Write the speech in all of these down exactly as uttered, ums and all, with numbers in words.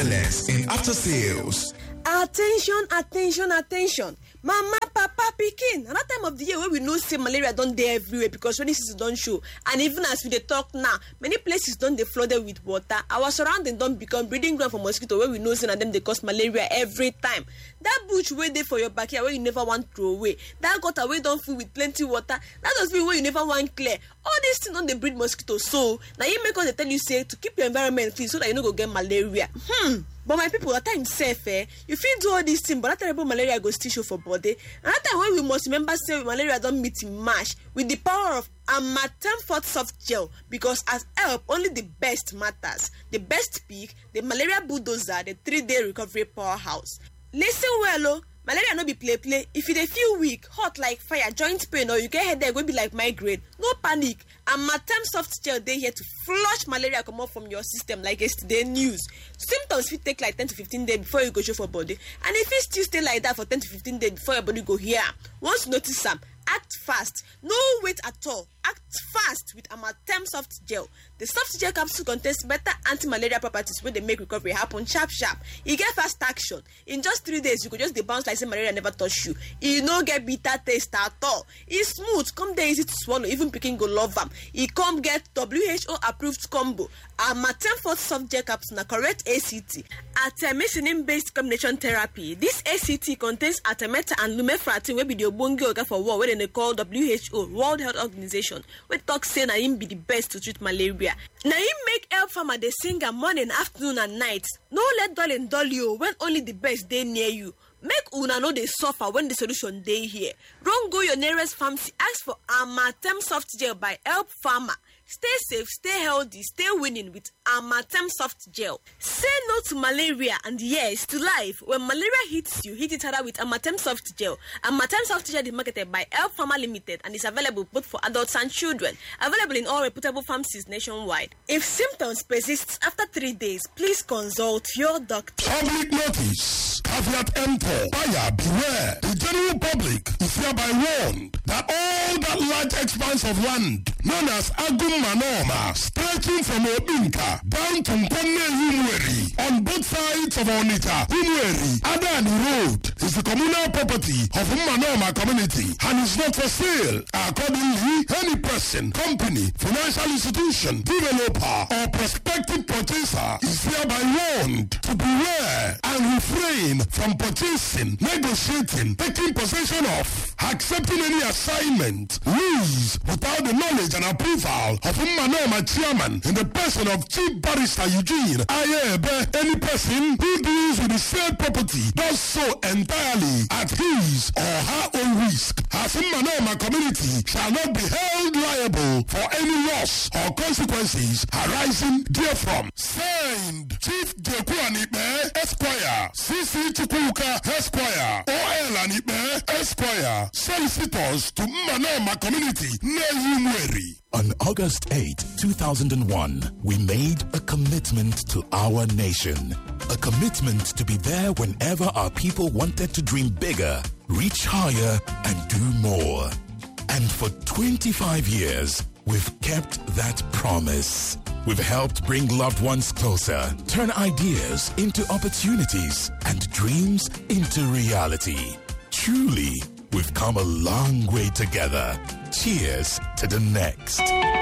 excellence in after sales. Attention, attention, attention. Mama, papa, pikin. Another time of the year where we know say malaria don't dey everywhere because rainy season don't show. And even as we dey talk now, many places don't dey flooded with water. Our surroundings don't become breeding ground for mosquito where we know say and them they cause malaria every time. That bush way there for your backyard where you never want to throw away. That gutter way don't fill with plenty water. That does mean where you never want clear. All these things don't they breed mosquitoes. So now you make us they tell you say to keep your environment clean so that you don't go get malaria. Hmm. But my people, at times safe, eh? You feel do all these things, but that terrible malaria go still show for body. And that time when we must remember say malaria don't meet in mash with the power of Amatem Forte Soft Gel, because as help only the best matters. The best peak, the malaria bulldozer, the three-day recovery powerhouse. Listen well, oh. Malaria no be play play. If you dey feel weak, hot like fire, joint pain, or you get headache, go be like migraine, no panic. Amatem Soft Gel dey here to flush malaria come out from your system like yesterday news. Symptoms fit take like ten to fifteen days before you go show for body, and if it still stay like that for ten to fifteen days before your body go hear. Once you notice am, act fast. No wait at all. Act fast with Amatem Soft Gel. The soft gel capsule contains better anti-malaria properties where they make recovery happen sharp sharp. You get fast action. In just three days, you could just bounce like say malaria never touch you. You no get bitter taste at all. It's smooth, come there easy to swallow. Even picking go love them. It come get W H O approved combo. Amatem Forte Soft Gel capsule na correct A C T. Artemisinin-based combination therapy. This A C T contains artemether and lumefantrine, where be the obonge oga for war, where they call W H O, World Health Organization, where talk say na him be the best to treat malaria. Now him make help farmer they sing a morning, afternoon, and night. No let dull and dull you when only the best they near you. Make una know they suffer when the solution they here. Run go your nearest pharmacy, ask for Amatem Soft Gel by Help Farmer. Stay safe, stay healthy, stay winning with Amatem Soft Gel. Say no to malaria and yes to life. When malaria hits you, hit it harder with Amatem Soft Gel. Amatem Soft Gel is marketed by Help Farmer Limited and is available both for adults and children. Available in all reputable pharmacies nationwide. If symptoms persist after three days, please consult your doctor. Public notice. Caveat emptor. Buyer beware. The general public is hereby warned that all that large expanse of land known as Agum Manoma, stretching from Obinka down to Nkone Humweri on both sides of Onitsha, Humweri, Adani Road, is the communal property of Manoma community and is not for sale. Accordingly, any person, company, financial institution, developer, or prospective purchaser is hereby warned to beware and refrain from purchasing, negotiating, taking possession of, accepting any assignment, lease without the knowledge and approval of Manoma chairman in the person of Chief Barrister Eugene Ayebe. Any person who deals with the said property does so entirely at his or her own risk, as Manoma community shall not be held liable for any loss or consequences arising therefrom. Signed, Chief Jeku Anibe Esquire, C C Chukwuka Esquire, O L Anibe Esquire, solicitors to Manoma community, Nehumweri. On August eighth, two thousand one, we made a commitment to our nation. A commitment to be there whenever our people wanted to dream bigger, reach higher, and do more. And for twenty-five years, we've kept that promise. We've helped bring loved ones closer, turn ideas into opportunities, and dreams into reality. Truly, we've come a long way together. Cheers to the next.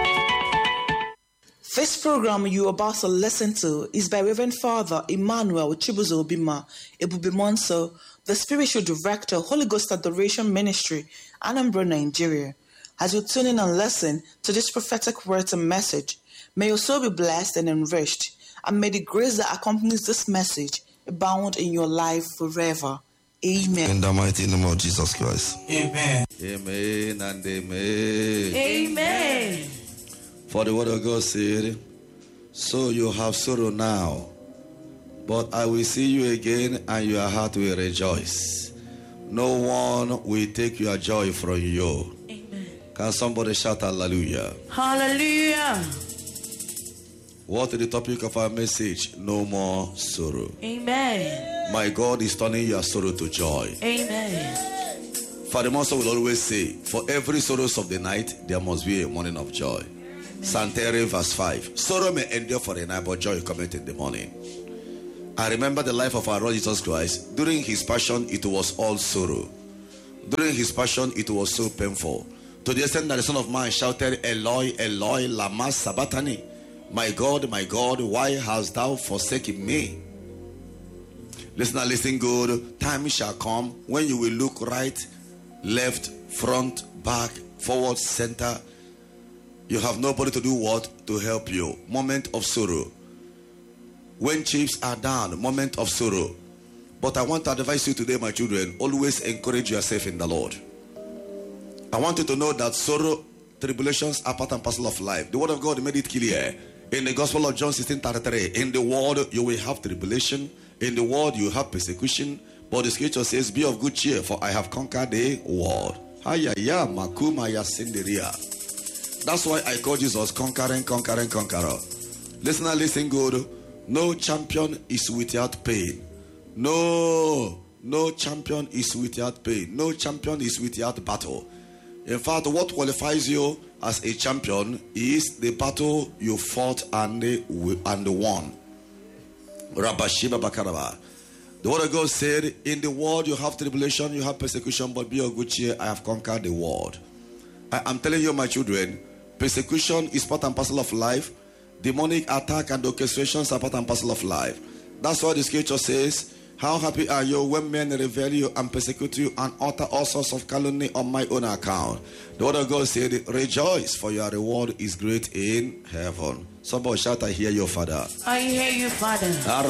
This program you're about to listen to is by Reverend Father Emmanuel Chibuzo Obima Ebubimonso, the Spiritual Director, Holy Ghost Adoration Ministry, Anambra, Nigeria. As you tune in and listen to this prophetic word and message, may your soul be blessed and enriched, and may the grace that accompanies this message abound in your life forever. Amen. In the mighty name of Jesus Christ. Amen. Amen and amen. Amen. For the word of God said, so you have sorrow now, but I will see you again and your heart will rejoice. No one will take your joy from you. Amen. Can somebody shout hallelujah? Hallelujah. What is the topic of our message? No more sorrow. Amen. My God is turning your sorrow to joy. Amen. Father Master will always say, for every sorrows of the night, there must be a morning of joy. Psalm thirty verse five. Sorrow may endure for the night, but joy cometh in the morning. And I remember the life of our Lord Jesus Christ. During his passion, it was all sorrow. During his passion, it was so painful. To the extent that the Son of Man shouted, Eloi, Eloi, lama sabachthani. My God, my God, why hast thou forsaken me? Listen and listen good. Time shall come when you will look right, left, front, back, forward, center. You have nobody to do what? To help you. Moment of sorrow. When chips are down, moment of sorrow. But I want to advise you today, my children, always encourage yourself in the Lord. I want you to know that sorrow, tribulations are part and parcel of life. The word of God made it clear. In the Gospel of John sixteen thirty-three, in the world you will have tribulation. In the world you have persecution. But the scripture says, be of good cheer, for I have conquered the world. That's why I call Jesus conquering, conquering, conqueror. Listen and listen good. No champion is without pain. No, no champion is without pain. No champion is without battle. In fact, what qualifies you as a champion is the battle you fought and, and won. Rabashiba Bakaraba. The word of God said, in the world you have tribulation, you have persecution, but be of good cheer, I have conquered the world. I am telling you, my children, persecution is part and parcel of life. Demonic attack and orchestrations are part and parcel of life. That's why the scripture says, how happy are you when men revile you and persecute you and utter all sorts of calumny on my own account? The word of God said, rejoice, for your reward is great in heaven. Somebody shout, I hear you, Father. I hear you, Father.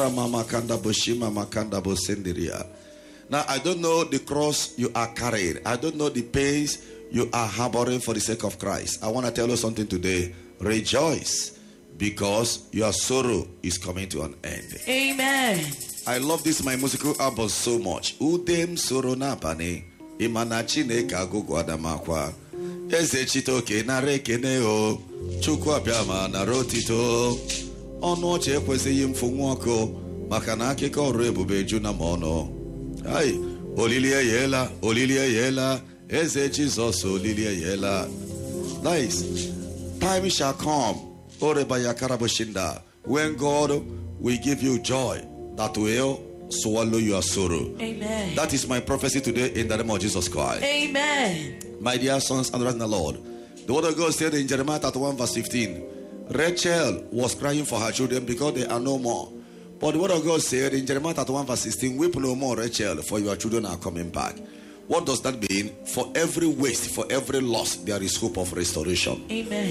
Now, I don't know the cross you are carrying. I don't know the pains you are harboring for the sake of Christ. I want to tell you something today. Rejoice, because your sorrow is coming to an end. Amen. I love this my musical album so much. Udem soro na bani imana Chineke agụgụ adamakwa eze chitoke na rekene o chukwu abịama na rotito ọnụ ọchị ekwesịghị mfu nwoke maka na akụkọ ọrụ ebube ju na m ọnụ. Ai olili eyela olili eyela eze Jesus olili eyela. Nice. Time shall come, Orebaya Karaboshinda, when God will give you joy that will swallow your sorrow. Amen. That is my prophecy today in the name of Jesus Christ. Amen. My dear sons and daughters in the Lord, the word of God said in Jeremiah thirty-one verse fifteen, Rachel was crying for her children because they are no more. But the word of God said in Jeremiah thirty-one verse sixteen, weep no more, Rachel, for your children are coming back. What does that mean? For every waste, for every loss, there is hope of restoration. Amen.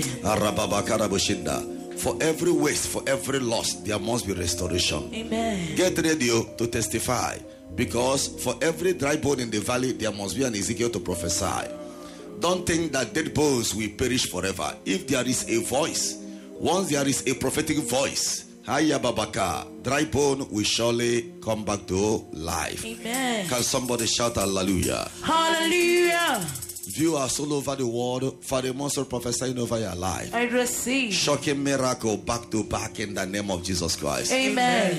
For every waste, for every loss, there must be restoration. Amen. Get ready to testify, because for every dry bone in the valley, there must be an Ezekiel to prophesy. Don't think that dead bones will perish forever. If there is a voice, once there is a prophetic voice, Haya Babaka, dry bone will surely come back to life. Amen. Can somebody shout hallelujah? Hallelujah. Viewers all over the world, for the monster prophesying over your life. I receive. Shocking miracle back to back in the name of Jesus Christ. Amen.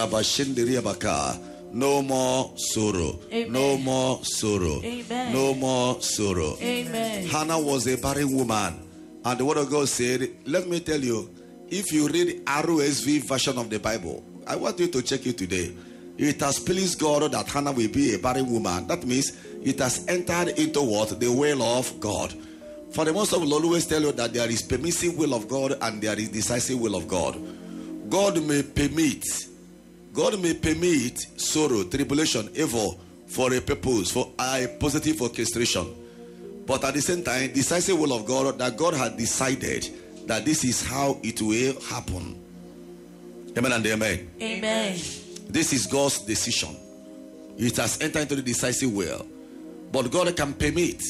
No more sorrow. Amen. No more sorrow. Amen. No more sorrow. Amen. Hannah was a barren woman, and the word of God said, let me tell you, if you read R O S V version of the Bible, I want you to check it today. It has pleased God that Hannah will be a barren woman. That means it has entered into what? The will of God. For the most of will always tell you that there is permissive will of God and there is decisive will of God. God may permit, God may permit sorrow, tribulation, evil for a purpose, for a positive orchestration. But at the same time, decisive will of God, that God had decided that this is how it will happen. Amen and amen. Amen. This is God's decision. It has entered into the decisive will. But God can permit.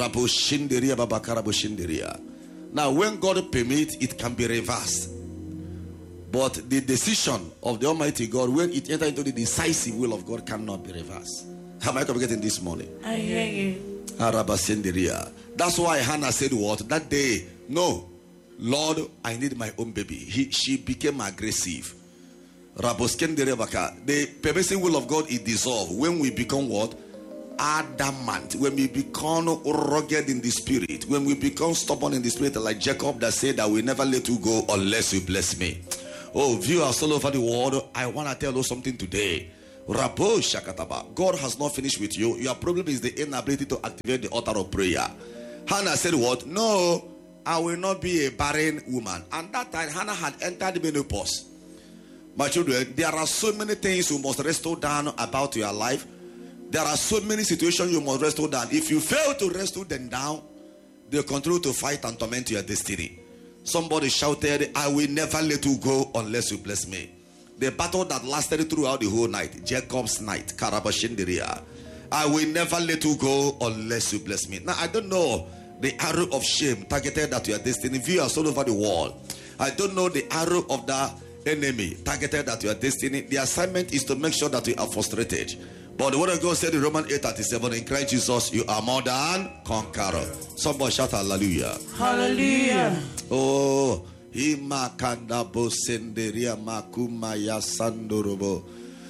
Now, when God permits, it can be reversed. But the decision of the Almighty God, when it enters into the decisive will of God, cannot be reversed. Am I communicating this morning? I hear you. That's why Hannah said what? That day, no, Lord, I need my own baby. He, she became aggressive. The permissive will of God is dissolved when we become what? Adamant. When we become rugged in the spirit. When we become stubborn in the spirit, like Jacob that said, I will never let you go unless you bless me. Oh, viewers all over the world, I want to tell you something today. Rabo Shakataba. God has not finished with you. Your problem is the inability to activate the altar of prayer. Hannah said what? No, I will not be a barren woman. And that time Hannah had entered menopause. My children, there are so many things you must wrestle down about your life. There are so many situations you must wrestle down. If you fail to wrestle them down, they continue to fight and torment your destiny. Somebody shouted, I will never let you go unless you bless me. The battle that lasted throughout the whole night, Jacob's night, Karabashindiria. I will never let you go unless you bless me. Now, I don't know the arrow of shame targeted at your destiny. Viewers all over the world. I don't know the arrow of the enemy targeted at your destiny. The assignment is to make sure that you are frustrated. But the word of God said in Romans eight thirty-seven, in Christ Jesus, you are more than conqueror. Somebody shout hallelujah. Hallelujah. Oh, Imakanda bosenderia makumaya sandorobo.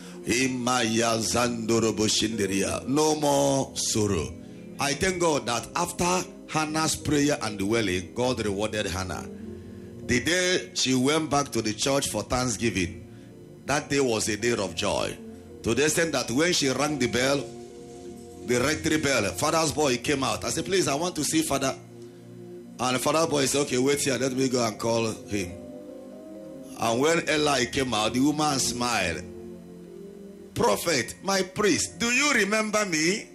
Imaya zandorobo shinderia. No more sorrow. I thank God that after Hannah's prayer and dwelling, God rewarded Hannah. The day she went back to the church for Thanksgiving, that day was a day of joy. To the extent that when she rang the bell, the rectory bell, father's boy came out. I said, please, I want to see father. And the father's boy said, okay, wait here, let me go and call him. And when Eli came out, the woman smiled. Prophet, my priest, do you remember me?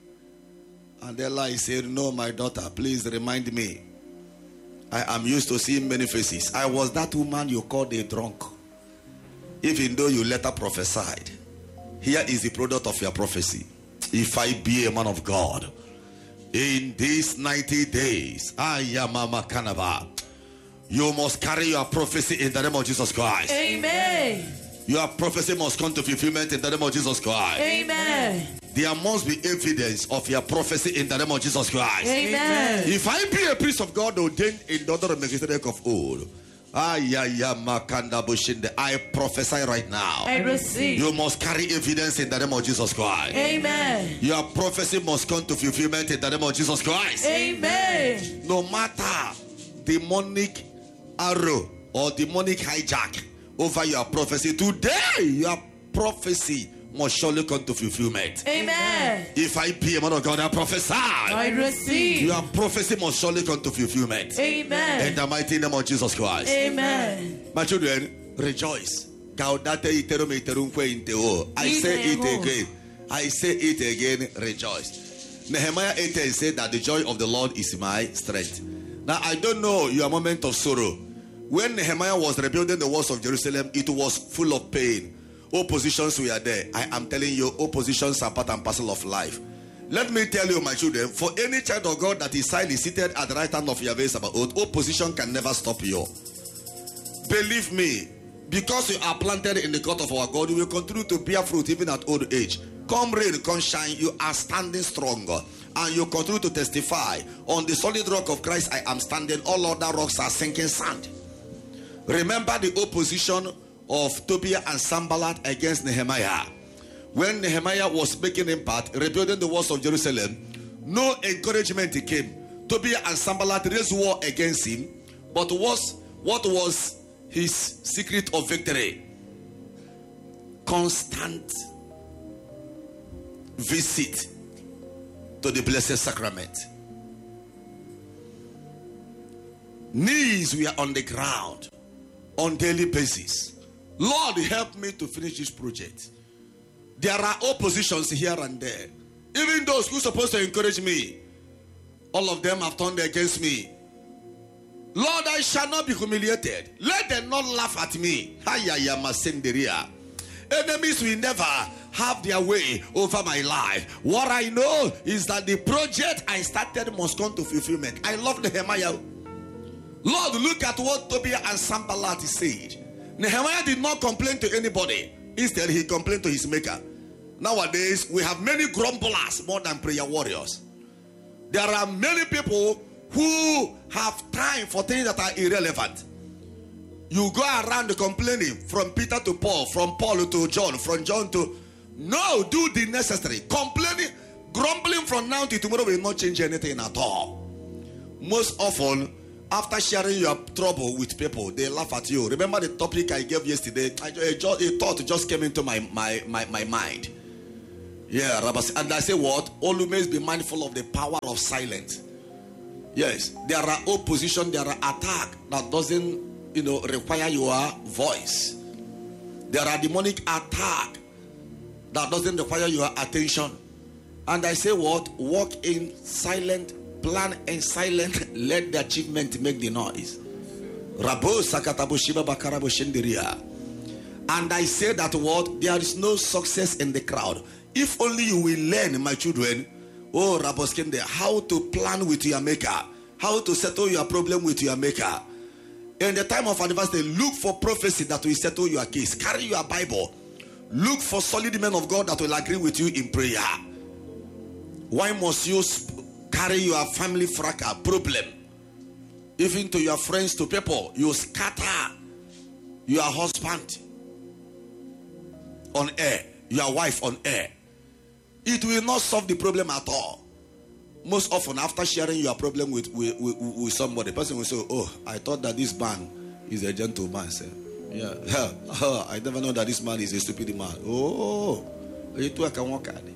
And Eli said, no, my daughter, please remind me. I am used to seeing many faces. I was that woman you called a drunk. Even though you later prophesied. Here is the product of your prophecy. If I be a man of God, in these ninety days, I am Mama Kanaba. You must carry your prophecy in the name of Jesus Christ. Amen. Your prophecy must come to fulfillment in the name of Jesus Christ. Amen. There must be evidence of your prophecy in the name of Jesus Christ. Amen. If I be a priest of God ordained in the order of Melchizedek of old, I prophesy right now. I receive. You must carry evidence in the name of Jesus Christ. Amen. Your prophecy must come to fulfillment in the name of Jesus Christ. Amen. No matter demonic arrow or demonic hijack over your prophecy, today your prophecy must surely come to fulfillment. Amen. If I be a man of God, I prophesy. I receive. Your prophecy must surely come to fulfillment. Amen. In the mighty name of Jesus Christ. Amen. My children, rejoice. I say it again. I say it again. Rejoice. Nehemiah eight said that the joy of the Lord is my strength. Now I don't know your moment of sorrow. When Nehemiah was rebuilding the walls of Jerusalem, it was full of pain. Oppositions were there. I am telling you, oppositions are part and parcel of life. Let me tell you, my children, for any child of God that is silently seated at the right hand of Yahweh Sabaoth, opposition can never stop you. Believe me, because you are planted in the court of our God, you will continue to bear fruit even at old age. Come rain, come shine, you are standing stronger. And you continue to testify, on the solid rock of Christ I am standing, all other rocks are sinking sand. Remember the opposition of Tobiah and Sanballat against Nehemiah. When Nehemiah was making impact, rebuilding the walls of Jerusalem, no encouragement came. Tobiah and Sanballat raised war against him. But was, what was his secret of victory? Constant visit to the Blessed Sacrament. Knees were on the ground on daily basis. Lord, help me to finish this project. There are oppositions here and there. Even those who are supposed to encourage me, all of them have turned against me. Lord, I shall not be humiliated. Let them not laugh at me. Enemies will never have their way over my life. What I know is that the project I started must come to fulfillment. I love Nehemiah. Lord, look at what Tobiah and Sanballat said. Nehemiah did not complain to anybody. Instead, he complained to his maker. Nowadays, we have many grumblers more than prayer warriors. There are many people who have time for things that are irrelevant. You go around complaining from Peter to Paul, from Paul to John, from John to... No, do the necessary. Complaining, grumbling from now to tomorrow will not change anything at all. Most often, After sharing your trouble with people, they laugh at you. Remember the topic I gave yesterday? I, a, just, a thought just came into my, my, my, my mind. Yeah, and I say what? Always be mindful of the power of silence. Yes, there are opposition, there are attack that doesn't, you know, require your voice. There are demonic attack that doesn't require your attention. And I say what? Walk in silent, plan in silent, let the achievement make the noise. Rabo sakatabo shiba bakarabo shendiria. And I say that what? There is no success in the crowd. If only you will learn, my children, oh Raboskende, how to plan with your maker, how to settle your problem with your maker. In the time of adversity, look for prophecy that will settle your case. Carry your Bible. Look for solid men of God that will agree with you in prayer. Why must you carry your family fracas problem? Even to your friends, to people, you scatter your husband on air, your wife on air. It will not solve the problem at all. Most often, after sharing your problem with, with, with, with somebody, the person will say, oh, I thought that this man is a gentleman. Say, yeah, oh, I never know that this man is a stupid man. Oh, you too, I can walk at it.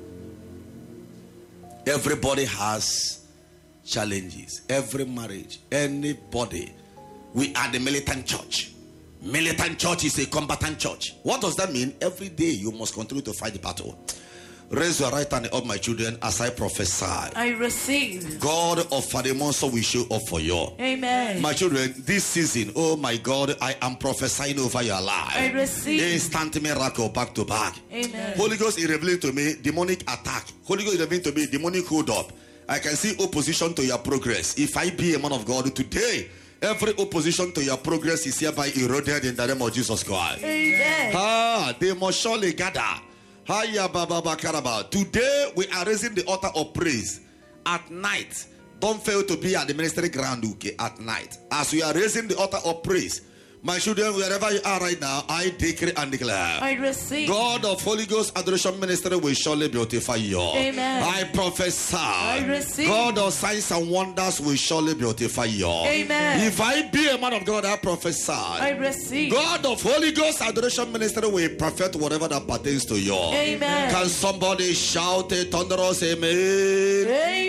Everybody has challenges. Every marriage, anybody. We are the militant church. Militant church is a combatant church. What does that mean? Every day you must continue to fight the battle. Raise your right hand up, my children, as I prophesy. I receive. God of Fademonso will show up for you. Amen. My children, this season, oh my God, I am prophesying over your life. I receive. Instant miracle back to back. Amen. Holy Ghost is revealing to me demonic attack. Holy Ghost is revealing to me demonic hold up. I can see opposition to your progress. If I be a man of God today, every opposition to your progress is hereby eroded in the name of Jesus Christ. Amen. Ah, they must surely gather. Hiya Baba Bakaraba. Today we are raising the altar of praise at night. Don't fail to be at the ministry ground, okay, at night. As we are raising the altar of praise, my children, wherever you are right now, I decree and declare. I receive. God of Holy Ghost Adoration Ministry will surely beautify you. Amen. I prophesy. I receive. God of signs and wonders will surely beautify you. Amen. If I be a man of God, I prophesy. I receive. God of Holy Ghost Adoration Ministry will perfect whatever that pertains to you. Amen. Can somebody shout a thunderous amen?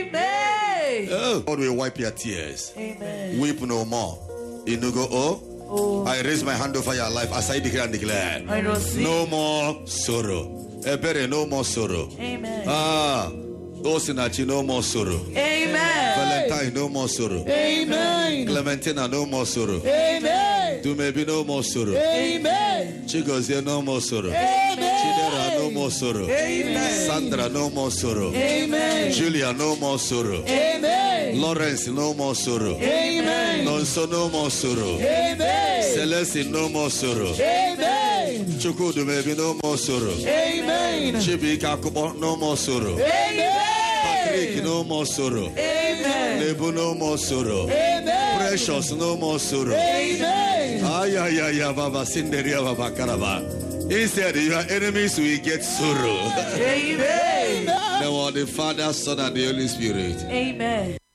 Amen. Oh, God will wipe your tears. Amen. Weep no more. Inugo oh. Oh. I raise my hand over your life as I declare and declare. I receive. No more sorrow. Ebere, no more sorrow. Amen. Ah, Osinachi, no more sorrow. Amen. Valentine, no more sorrow. Amen. Clementina, no more sorrow. Amen. Dumebi, no more sorrow. Amen. Chigozia, no more sorrow. Amen. Chidera, no more sorrow. Amen. Sandra, no more sorrow. Amen. Julia, no more sorrow. Amen. Lawrence, no more sorrow. Amen. Nonso, no more sorrow. Amen. Celeste, no more sorrow. Amen. Chukudu, maybe no more sorrow. Amen. Chibika Kubo, no more sorrow. Amen. Patrick, no more sorrow. Amen. Nebu, no more sorrow. Amen. Precious, no more sorrow. Amen. Ay, ay, ay, ay, Baba, Cinderia, Baba, Karaba. Instead, your enemies will get sorrow. Amen. Now, the Father, Son, and the Holy Spirit. Amen.